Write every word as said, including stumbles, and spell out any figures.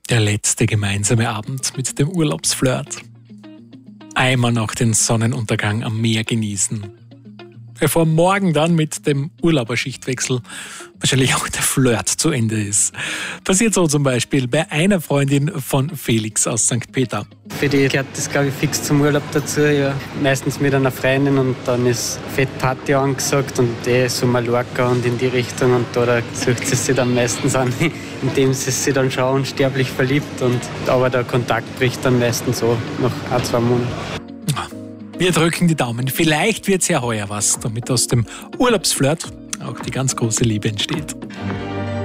Der letzte gemeinsame Abend mit dem Urlaubsflirt. Einmal noch den Sonnenuntergang am Meer genießen. Bevor morgen dann mit dem Urlauberschichtwechsel wahrscheinlich auch der Flirt zu Ende ist. Passiert so zum Beispiel bei einer Freundin von Felix aus Sankt Peter. Für die gehört das, glaube ich, fix zum Urlaub dazu. Ja. Meistens mit einer Freundin und dann ist Fettparty angesagt und die so Mallorca und in die Richtung. Und da, da sucht sie sich dann meistens an, indem sie sich dann schon unsterblich verliebt. Und, aber der Kontakt bricht dann meistens so nach ein, zwei Monaten. Wir drücken die Daumen. Vielleicht wird es ja heuer was, damit aus dem Urlaubsflirt auch die ganz große Liebe entsteht.